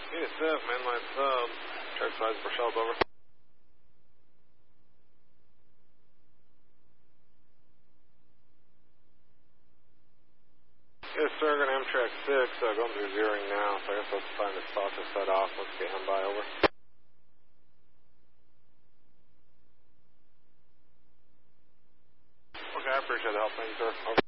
Yes, sir. Mainline sub. Track size for shells over. Yes, sir. Going to Amtrak 6. Going through zeroing now. So I guess I'll find the spot to set off. Let's get him by over. Okay, I appreciate the help. Thank you, sir. Over.